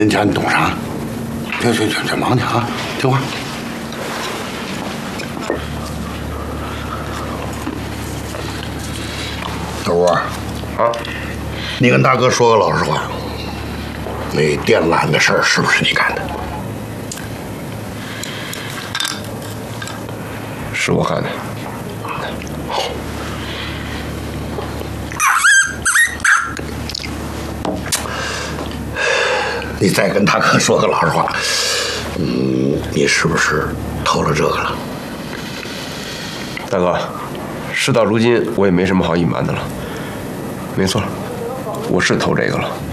人家你懂啥？去，忙去啊！听话。小吴啊，你跟大哥说个老实话，那电缆的事儿是不是你干的？ 是我干的。 你再跟大哥说个老实话，你是不是偷了这个了？ 大哥，事到如今，我也没什么好隐瞒的了。没错，我是偷这个了。